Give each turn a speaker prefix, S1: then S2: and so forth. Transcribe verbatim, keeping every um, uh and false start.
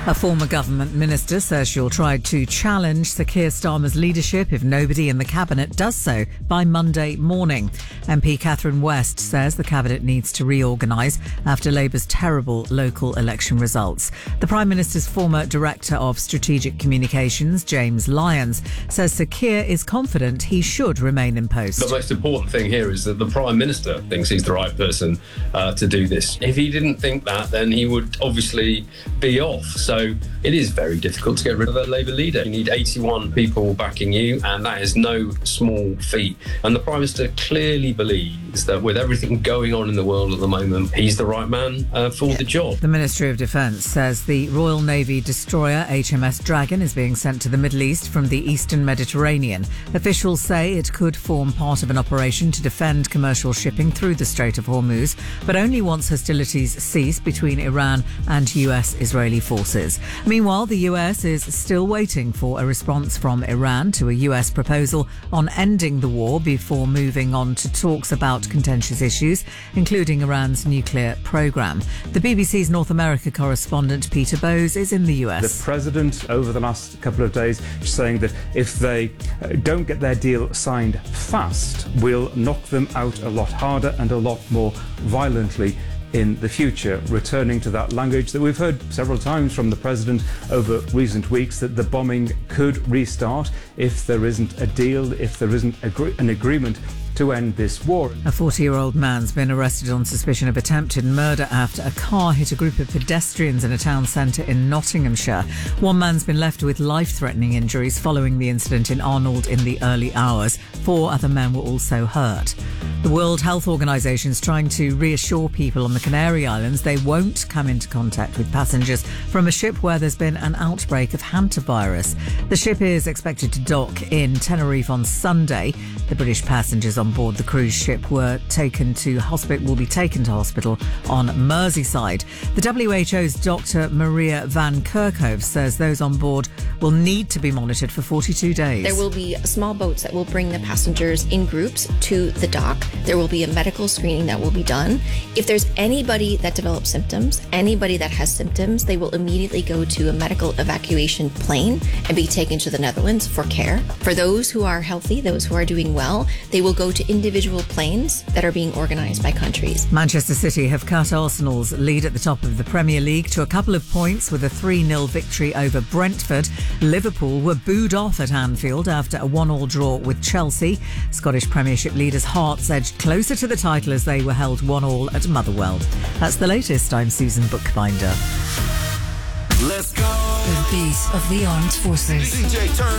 S1: A former government minister says she'll try to challenge Sir Keir Starmer's leadership if nobody in the cabinet does so by Monday morning. M P Catherine West says the cabinet needs to reorganise after Labour's terrible local election results. The Prime Minister's former Director of Strategic Communications, James Lyons, says Sir Keir is confident he should remain in post.
S2: The most important thing here is that the Prime Minister thinks he's the right person uh, to do this. If he didn't think that, then he would obviously be off. So it is very difficult to get rid of a Labour leader. You need eighty-one people backing you, and that is no small feat. And the Prime Minister clearly believes that with everything going on in the world at the moment, he's the right man uh, for the job.
S1: The Ministry of Defence says the Royal Navy destroyer H M S Dragon is being sent to the Middle East from the eastern Mediterranean. Officials say it could form part of an operation to defend commercial shipping through the Strait of Hormuz, but only once hostilities cease between Iran and U S-Israeli forces. Meanwhile, the U S is still waiting for a response from Iran to a U S proposal on ending the war before moving on to talks about contentious issues, including Iran's nuclear program. The B B C's North America correspondent Peter Bowes is in the U S.
S3: The president, over the last couple of days, is saying that if they don't get their deal signed fast, we'll knock them out a lot harder and a lot more violently in the future, returning to that language that we've heard several times from the president over recent weeks, that the bombing could restart if there isn't a deal, if there isn't agree- an agreement to end this war.
S1: A forty-year-old man's been arrested on suspicion of attempted murder after a car hit a group of pedestrians in a town centre in Nottinghamshire. One man's been left with life-threatening injuries following the incident in Arnold in the early hours. Four other men were also hurt. The World Health Organisation is trying to reassure people on the Canary Islands they won't come into contact with passengers from a ship where there's been an outbreak of hantavirus. The ship is expected to dock in Tenerife on Sunday. The British passengers on board the cruise ship were taken to hospital, will be taken to hospital on Merseyside. The W H O's Doctor Maria Van Kerkhove says those on board will need to be monitored for forty-two days.
S4: There will be small boats that will bring the passengers in groups to the dock. There will be a medical screening that will be done. If there's anybody that develops symptoms, anybody that has symptoms, they will immediately go to a medical evacuation plane and be taken to the Netherlands for care. For those who are healthy, those who are doing well, they will go to individual planes that are being organised by countries.
S1: Manchester City have cut Arsenal's lead at the top of the Premier League to a couple of points with a three nil victory over Brentford. Liverpool were booed off at Anfield after a one all draw with Chelsea. Scottish Premiership leaders Hearts edged closer to the title as they were held one all at Motherwell. That's the latest. I'm Susan Bookbinder.
S5: Let's go.
S6: The beat of the armed forces.
S5: D J turn